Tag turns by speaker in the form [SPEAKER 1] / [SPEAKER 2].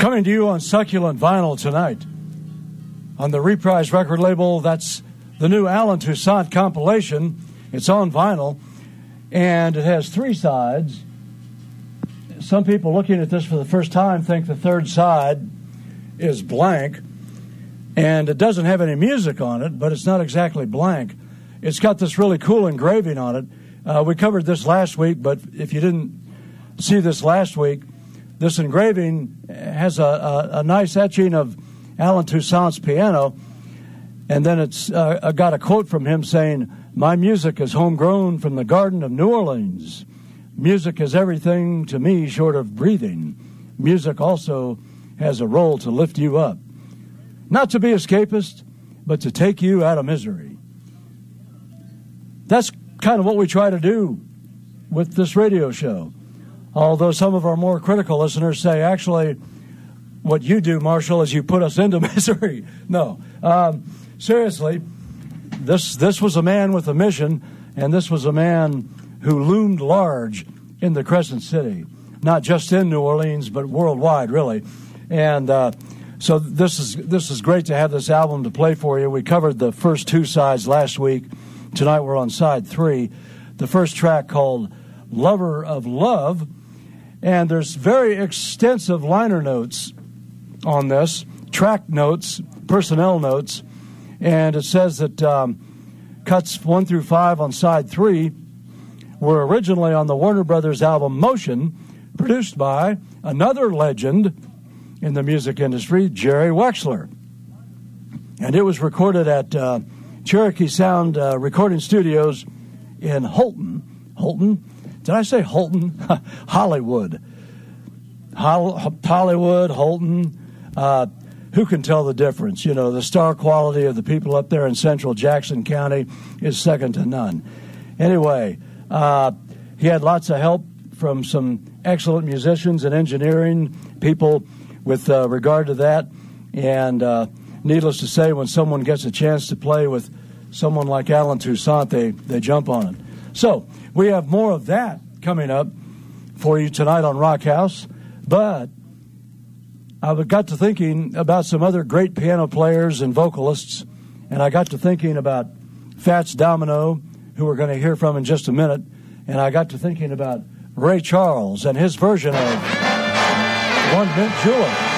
[SPEAKER 1] Coming to you on Succulent Vinyl tonight. On the Reprise record label, that's the new Alan Toussaint compilation. It's on vinyl, and it has 3 sides. Some people looking at this for the first time think the third side is blank, and it doesn't have any music on it, but it's not exactly blank. It's got this really cool engraving on it. We covered this last week, but if you didn't see this last week, this engraving has a nice etching of Alan Toussaint's piano, and then it's got a quote from him saying, "My music is homegrown from the Garden of New Orleans. Music is everything to me short of breathing. Music also has a role to lift you up. Not to be escapist, but to take you out of misery." That's kind of what we try to do with this radio show. Although some of our more critical listeners say, actually, what you do, Marshall, is you put us into misery. No. Seriously, this was a man with a mission, and this was a man who loomed large in the Crescent City. Not just in New Orleans, but worldwide, really. And so this is great to have this album to play for you. We covered the first 2 sides last week. Tonight we're on side 3. The first track called Lover of Love. And there's very extensive liner notes on this, track notes, personnel notes. And it says that cuts 1 through 5 on side 3 were originally on the Warner Brothers album Motion, produced by another legend in the music industry, Jerry Wexler. And it was recorded at Cherokee Sound Recording Studios in Holton. Did I say Holton? Hollywood. Hollywood, Holton. Who can tell the difference? You know, the star quality of the people up there in central Jackson County is second to none. Anyway, he had lots of help from some excellent musicians and engineering people with regard to that. And needless to say, when someone gets a chance to play with someone like Alan Toussaint, they jump on it. So we have more of that coming up for you tonight on Rock House. But I got to thinking about some other great piano players and vocalists, and I got to thinking about Fats Domino, who we're going to hear from in just a minute, and I got to thinking about Ray Charles and his version of One Mint Julep.